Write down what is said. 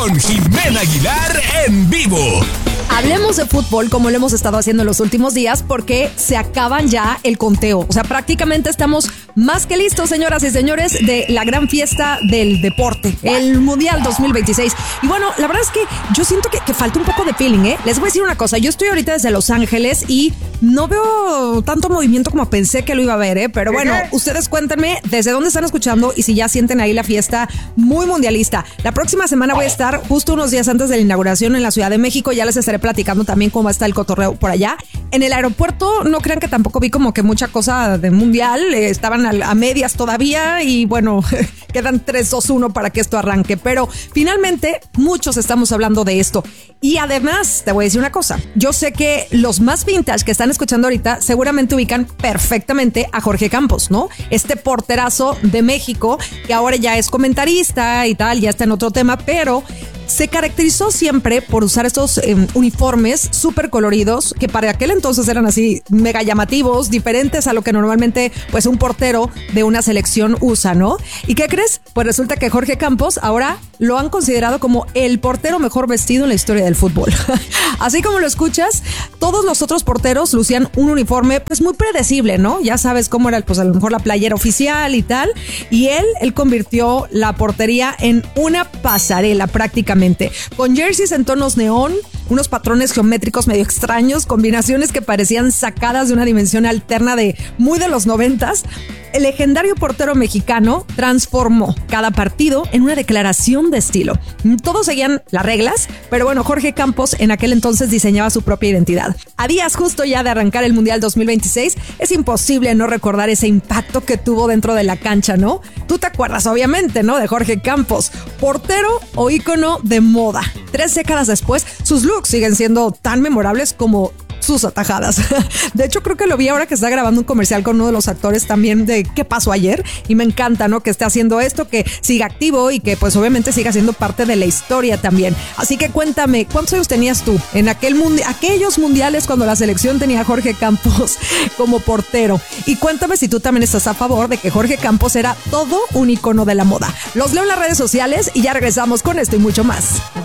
Con Jimena Aguilar en vivo. Hablemos de fútbol como lo hemos estado haciendo en los últimos días porque se acaban ya el conteo. O sea, prácticamente estamos más que listos, señoras y señores, de la gran fiesta del deporte, el Mundial 2026. Y bueno, la verdad es que yo siento que falta un poco de feeling, ¿eh? Les voy a decir una cosa, yo estoy ahorita desde Los Ángeles y no veo tanto movimiento como pensé que lo iba a ver, ¿eh? Pero bueno, ustedes cuéntenme desde dónde están escuchando y si ya sienten ahí la fiesta muy mundialista. La próxima semana voy a estar justo unos días antes de la inauguración en la Ciudad de México, ya les estaré platicando también cómo está el cotorreo por allá. En el aeropuerto no crean que tampoco vi como que mucha cosa de mundial, estaban a medias todavía y bueno, quedan 3-2-1 para que esto arranque, pero finalmente muchos estamos hablando de esto. Y además te voy a decir una cosa, yo sé que los más vintage que están escuchando ahorita seguramente ubican perfectamente a Jorge Campos, ¿no? Este porterazo de México que ahora ya es comentarista y tal, ya está en otro tema, pero se caracterizó siempre por usar estos uniformes súper coloridos que para aquel entonces eran así mega llamativos, diferentes a lo que normalmente pues un portero de una selección usa, ¿no? ¿Y qué crees? Pues resulta que Jorge Campos ahora lo han considerado como el portero mejor vestido en la historia del fútbol. Así como lo escuchas, todos los otros porteros lucían un uniforme pues muy predecible, ¿no? Ya sabes cómo era pues a lo mejor la playera oficial y tal, y él convirtió la portería en una pasarela prácticamente, con jerseys en tonos neón, unos patrones geométricos medio extraños, combinaciones que parecían sacadas de una dimensión alterna de muy de los 90s. El legendario portero mexicano transformó cada partido en una declaración de estilo. Todos seguían las reglas, pero bueno, Jorge Campos en aquel entonces diseñaba su propia identidad. A días justo ya de arrancar el Mundial 2026, es imposible no recordar ese impacto que tuvo dentro de la cancha, ¿no? Tú te acuerdas, obviamente, ¿no? De Jorge Campos, portero o ícono de moda. 3 décadas después, sus looks siguen siendo tan memorables como sus atajadas. De hecho, creo que lo vi ahora que está grabando un comercial con uno de los actores también de ¿Qué pasó ayer? Y me encanta, ¿no? Que esté haciendo esto, que siga activo y que pues obviamente siga siendo parte de la historia también. Así que cuéntame, ¿cuántos años tenías tú en aquellos mundiales cuando la selección tenía a Jorge Campos como portero? Y cuéntame si tú también estás a favor de que Jorge Campos era todo un icono de la moda. Los leo en las redes sociales y ya regresamos con esto y mucho más.